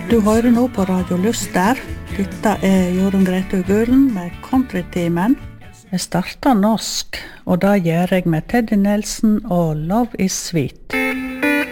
Du hører nå på Radio Luster. Dette Jorunn Grete Gulen med Countrytimen. Jeg starter norsk, og det gjør jeg med Teddy Nelson og Love is Sweet.